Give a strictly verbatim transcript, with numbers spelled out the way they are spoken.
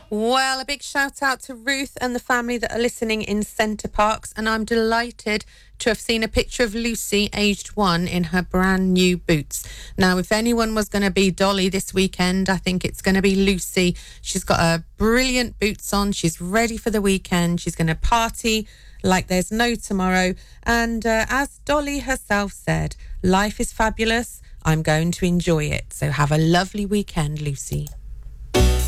Well, a big shout out to Ruth and the family that are listening in Centre Parks, and I'm delighted to have seen a picture of Lucy, aged one, in her brand new boots. Now, if anyone was going to be Dolly this weekend, I think it's going to be Lucy. She's got her brilliant boots on. She's ready for the weekend. She's going to party like there's no tomorrow. And uh, as Dolly herself said, life is fabulous. I'm going to enjoy it. So have a lovely weekend, Lucy.